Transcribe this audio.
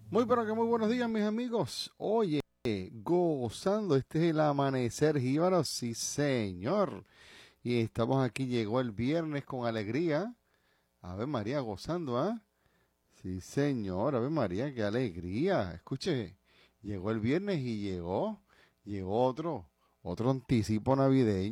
Muy pero que muy buenos días, mis amigos. Oye, gozando, este es el amanecer jíbaro, sí, señor. Y estamos aquí, llegó el viernes con alegría. Ave María, gozando, ¿ah? Sí, señor, Ave María, qué alegría. Escuche, llegó el viernes y llegó otro anticipo navideño.